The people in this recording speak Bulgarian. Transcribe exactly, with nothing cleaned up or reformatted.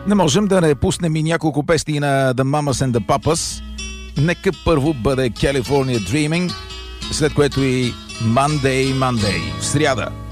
Не можем да не пуснем и няколко песни на The Mamas and the Papas. Нека първо бъде California Dreaming, след което и Monday, Monday, в сряда.